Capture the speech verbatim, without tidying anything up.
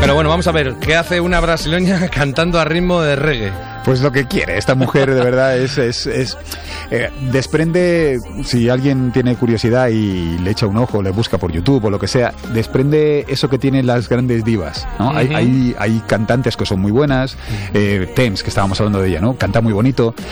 Pero bueno, vamos a ver, ¿qué hace una brasileña cantando a ritmo de reggae? Pues lo que quiere. Esta mujer de verdad es... es, es eh, desprende, si alguien tiene curiosidad y le echa un ojo, le busca por YouTube o lo que sea, desprende eso que tienen las grandes divas, ¿no? Uh-huh. hay, hay, hay cantantes que son muy buenas, uh-huh. eh, Thames, que estábamos hablando de ella, ¿no? Canta muy bonito,